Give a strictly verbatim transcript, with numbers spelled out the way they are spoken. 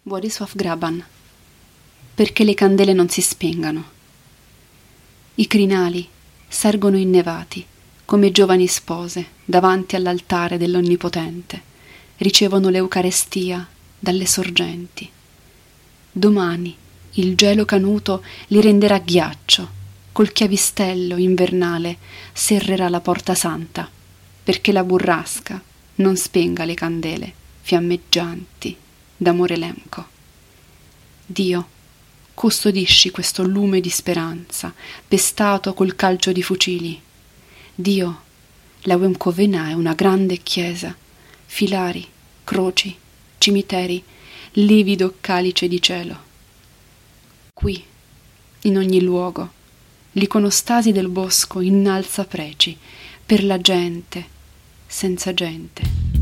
Władysław Graban. Perché le candele non si spengano. I crinali sergono innevati come giovani spose davanti all'altare dell'Onnipotente, ricevono l'Eucarestia dalle sorgenti. Domani il gelo canuto li renderà ghiaccio, col chiavistello invernale serrerà la porta santa, perché la burrasca non spenga le candele fiammeggianti d'amore lemco. Dio, custodisci questo lume di speranza, pestato col calcio di fucili. Dio, la Łemkowina è una grande chiesa, filari, croci, cimiteri, livido calice di cielo. Qui, in ogni luogo, l'iconostasi del bosco innalza preci per la gente senza gente.